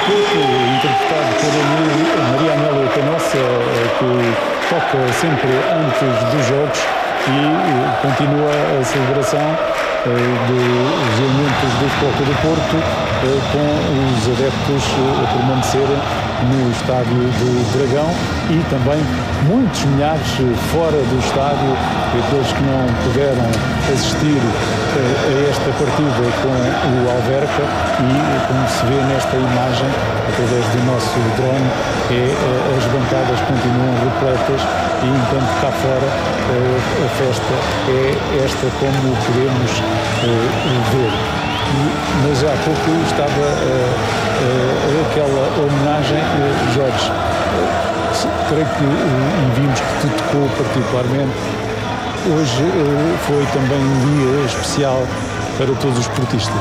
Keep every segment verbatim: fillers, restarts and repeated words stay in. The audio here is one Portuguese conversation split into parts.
Porto, interpretado por Maria Amélia Canossa, que toca sempre antes dos jogos, e continua a celebração dos elementos do Futebol Clube do Porto, com os adeptos a permanecerem no estádio do Dragão, e também muitos milhares fora do estádio, aqueles que não puderam assistir a esta partida com o Alverca, e como se vê nesta imagem através do nosso drone, é, as bancadas continuam repletas, e enquanto cá fora a festa é esta como podemos ver. Mas há pouco estava uh, uh, aquela homenagem, uh, Jorge, uh, creio que, uh, e vimos que te tocou particularmente, hoje uh, foi também um dia especial para todos os portistas.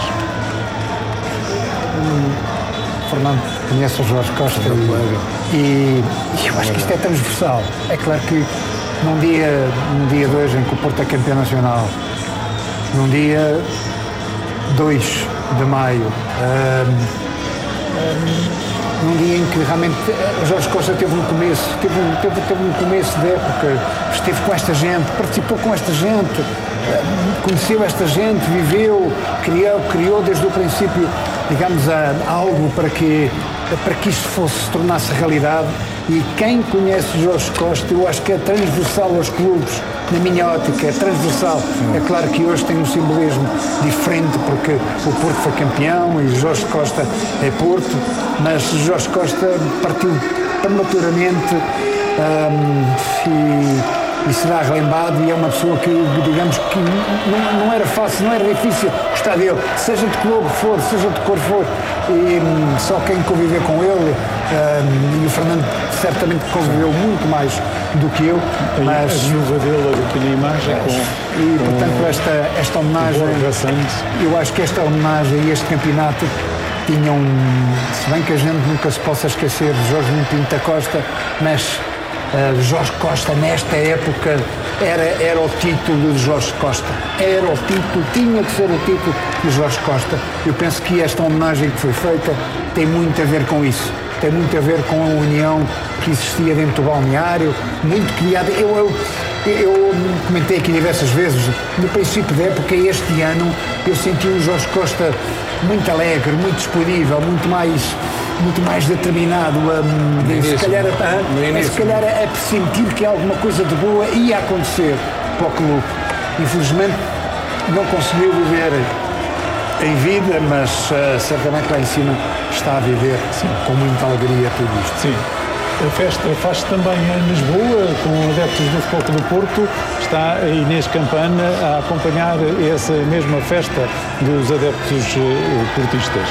Hum, Fernando, conhece o Jorge Costa e, e eu acho que isto é transversal. É claro que num dia, num dia de hoje em que o Porto é campeão nacional, num dia dois de maio, um, um, num dia em que realmente o Jorge Costa teve um começo, teve um, teve, teve um começo de época, esteve com esta gente, participou com esta gente, conheceu esta gente, viveu, criou, criou desde o princípio, digamos, a, algo para que, para que isto fosse, se tornasse realidade. E quem conhece Jorge Costa, eu acho que é transversal aos clubes, na minha ótica, é transversal. É claro que hoje tem um simbolismo diferente, porque o Porto foi campeão e Jorge Costa é Porto, mas Jorge Costa partiu prematuramente um, e, e será relembrado, e é uma pessoa que, digamos, que não, não era fácil, não era difícil gostar dele, seja de que clube for, seja de que cor for, e um, só quem conviver com ele, um, e o Fernando certamente conviveu muito mais do que eu, mas... A viúva dele aqui na imagem, com... E, portanto, esta, esta homenagem, eu acho que esta homenagem e este campeonato tinham, se bem que a gente nunca se possa esquecer de Jorge Pinto da Costa, mas uh, Jorge Costa, nesta época, era, era o título de Jorge Costa. Era o título, tinha que ser o título de Jorge Costa. Eu penso que esta homenagem que foi feita tem muito a ver com isso. Tem muito a ver com a união que existia dentro do balneário, muito criada. Eu, eu, eu comentei aqui diversas vezes, no princípio da época, este ano, eu senti o Jorge Costa muito alegre, muito disponível, muito mais, muito mais determinado, a, início, se calhar, a, a, se calhar a, a pressentir que alguma coisa de boa ia acontecer para o clube. Infelizmente, não conseguiu viver em vida, mas uh, certamente lá em cima está a viver, sim, com muita alegria tudo isto. Sim. A festa faz-se também em Lisboa, com adeptos do Futebol Clube do Porto. Está a Inês Campana a acompanhar essa mesma festa dos adeptos uh, portistas.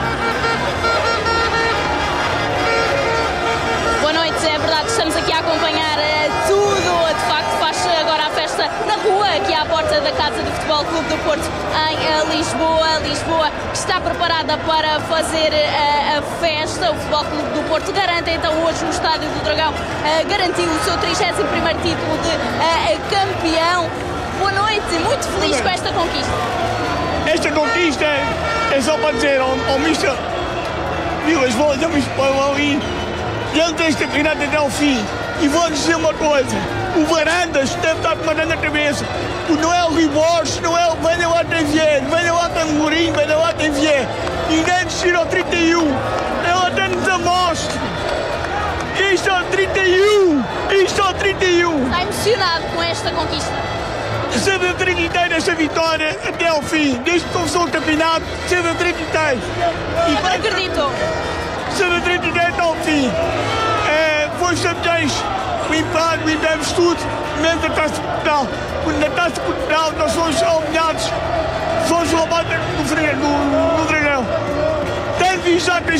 Boa noite, é verdade, estamos aqui a acompanhar uh, tudo, de facto faz agora a festa na rua, aqui à porta da Casa do Futebol Clube do Porto, em uh, Lisboa. Lisboa está preparada para fazer uh, a festa. O Futebol Clube do Porto garante então hoje no Estádio do Dragão, uh, garantiu o seu trigésimo primeiro título de uh, campeão. Boa noite, muito feliz com esta conquista. Esta conquista é só para dizer ao, ao mister Vilas Boas, ao mister Paulo ali, ele tem este campeonato até ao fim. E vou dizer uma coisa, o Varandas deve estar comandando a cabeça. O Noel Ribores, Noel, venha lá quem vier, venha lá quem Mourinho, venha lá quem vier. Ninguém descer ao trinta e um, ela até-nos a mostra. Isto ao trinta e um, isto ao trinta e um. Está emocionado com esta conquista? Sempre acreditei nesta vitória até ao fim, desde que começou o campeonato, sempre acreditei. E sempre acreditou? Sempre acreditei até ao fim. É, foi campeões, limpado, limpamos tudo, mesmo na Taça de Portugal. Na Taça de Portugal nós fomos humilhados, fomos roubados no, no, no Dragão. Tenho visto já